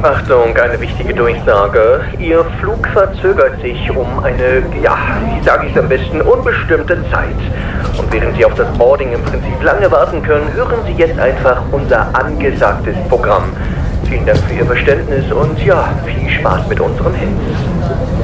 Achtung, eine wichtige Durchsage. Ihr Flug verzögert sich um eine, ja, wie sage ich es am besten, unbestimmte Zeit. Und während Sie auf das Boarding im Prinzip lange warten können, hören Sie jetzt einfach unser angesagtes Programm. Vielen Dank für Ihr Verständnis und ja, viel Spaß mit unseren Hits.